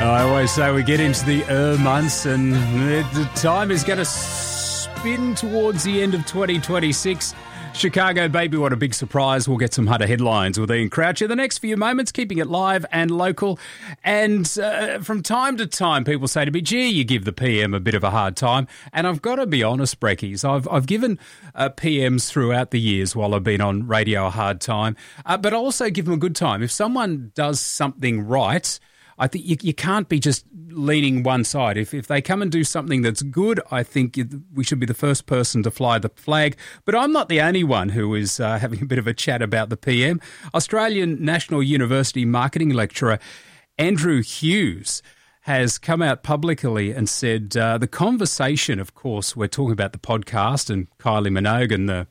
I always say we get into the months and the time is going to spin towards the end of 2026. Chicago, baby, what a big surprise. We'll get some Hunter headlines with Ian Croucher the next few moments, keeping it live and local. And from time to time, people say to me, gee, you give the PM a bit of a hard time. And I've got to be honest, Brekkies, I've given PMs throughout the years while I've been on radio a hard time, but I also give them a good time. If someone does something right, I think you can't be just leaning one side. If they come and do something that's good, I think we should be the first person to fly the flag. But I'm not the only one who is having a bit of a chat about the PM. Australian National University marketing lecturer Andrew Hughes has come out publicly and said the conversation, of course, we're talking about the podcast and Kylie Minogue and the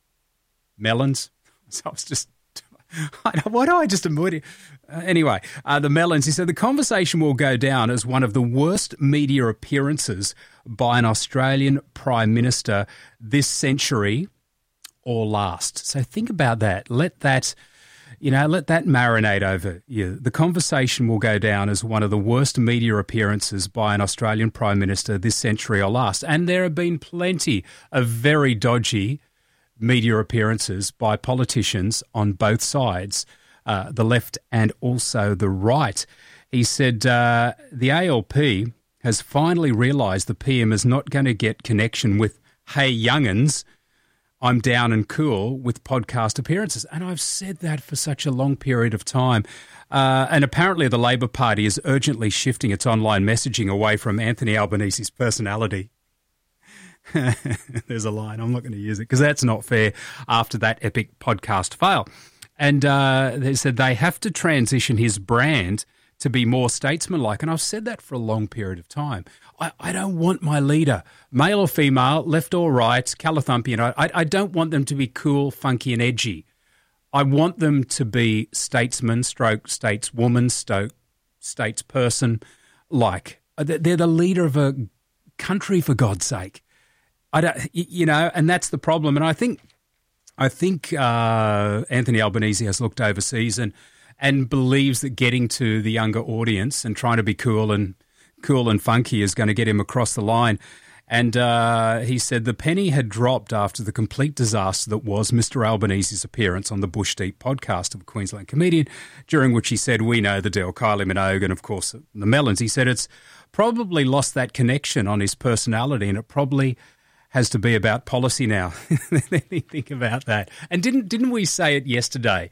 melons. So I was just... Why do I just avoid it? Anyway, the melons, he said the conversation will go down as one of the worst media appearances by an Australian Prime Minister this century or last. So think about that. Let that marinate over you. The conversation will go down as one of the worst media appearances by an Australian Prime Minister this century or last. And there have been plenty of very dodgy media appearances by politicians on both sides, the left and also the right. He said the ALP has finally realised the PM is not going to get connection with Hey Young'uns, I'm down and cool with podcast appearances. And I've said that for such a long period of time. And apparently the Labor Party is urgently shifting its online messaging away from Anthony Albanese's personality. There's a line. I'm not going to use it because that's not fair after that epic podcast fail. And they said they have to transition his brand to be more statesmanlike. And I've said that for a long period of time. I don't want my leader, male or female, left or right, Calathumpian. I don't want them to be cool, funky and edgy. I want them to be statesman, stroke, stateswoman, stroke, statesperson. Like, they're the leader of a country, for God's sake. And that's the problem. And I think Anthony Albanese has looked overseas and believes that getting to the younger audience and trying to be cool and funky is going to get him across the line. And he said the penny had dropped after the complete disaster that was Mr. Albanese's appearance on the Bush Deep podcast of a Queensland comedian, during which he said, we know the deal, Kylie Minogue and, of course, the melons. He said it's probably lost that connection on his personality and it probably has to be about policy now. Let me think about that. And didn't we say it yesterday?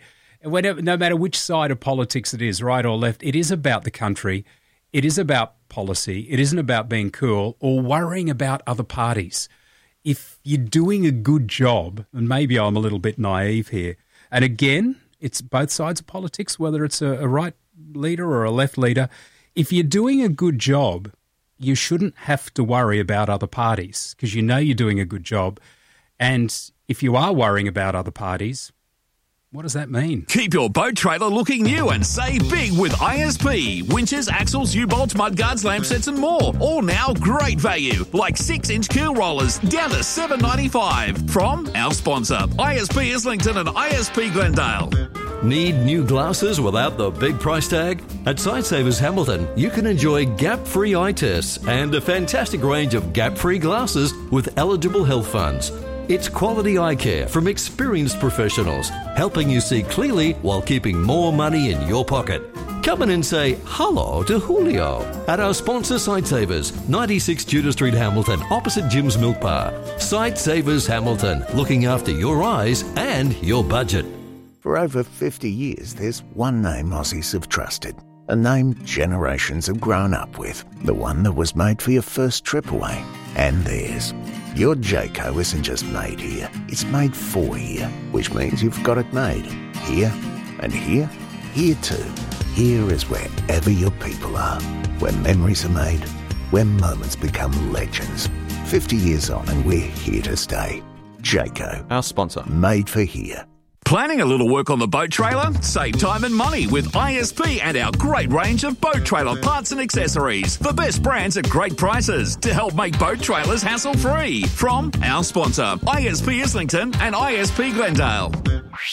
No matter which side of politics it is, right or left, it is about the country. It is about policy. It isn't about being cool or worrying about other parties. If you're doing a good job, and maybe I'm a little bit naive here, and again, it's both sides of politics, whether it's a right leader or a left leader, if you're doing a good job, you shouldn't have to worry about other parties because you know you're doing a good job. And if you are worrying about other parties, what does that mean? Keep your boat trailer looking new and save big with ISP. Winches, axles, U-bolts, mudguards, lamp sets and more. All now great value, like 6-inch keel rollers down to $7.95 from our sponsor, ISP Islington and ISP Glendale. Need new glasses without the big price tag? At Sightsavers Hamilton, you can enjoy gap-free eye tests and a fantastic range of gap-free glasses with eligible health funds. It's quality eye care from experienced professionals, helping you see clearly while keeping more money in your pocket. Come in and say hello to Julio at our sponsor Sightsavers, 96 Tudor Street, Hamilton, opposite Jim's Milk Bar. Sightsavers Hamilton, looking after your eyes and your budget. For over 50 years, there's one name Aussies have trusted, a name generations have grown up with, the one that was made for your first trip away, and theirs. Your Jayco isn't just made here, it's made for here, which means you've got it made here and here, here too. Here is wherever your people are, where memories are made, where moments become legends. 50 years on and we're here to stay. Jayco, our sponsor. Made for here. Planning a little work on the boat trailer? Save time and money with ISP and our great range of boat trailer parts and accessories. The best brands at great prices to help make boat trailers hassle-free. From our sponsor, ISP Islington and ISP Glendale.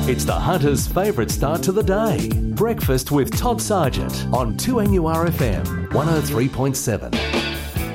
It's the Hunter's favourite start to the day. Breakfast with Todd Sargent on 2NURFM 103.7.